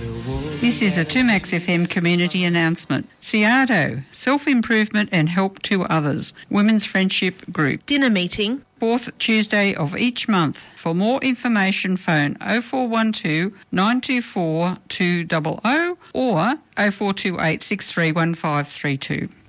This is a 2Max FM community announcement. Ciardo, self-improvement and help to others. Women's Friendship Group. Dinner meeting. 4th Tuesday of each month. For more information, phone 0412 924 200 or 0428 631532.